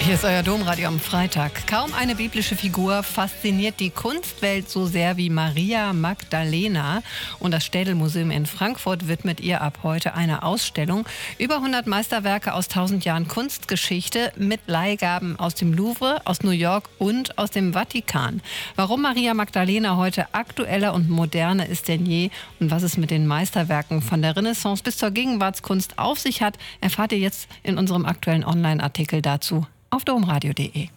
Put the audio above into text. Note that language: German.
Hier ist euer Domradio am Freitag. Kaum eine biblische Figur fasziniert die Kunstwelt so sehr wie Maria Magdalena. Und das Städel-Museum in Frankfurt widmet ihr ab heute eine Ausstellung. Über 100 Meisterwerke aus 1000 Jahren Kunstgeschichte mit Leihgaben aus dem Louvre, aus New York und aus dem Vatikan. Warum Maria Magdalena heute aktueller und moderner ist denn je und was es mit den Meisterwerken von der Renaissance bis zur Gegenwartskunst auf sich hat, erfahrt ihr jetzt in unserem aktuellen Online-Artikel dazu auf domradio.de.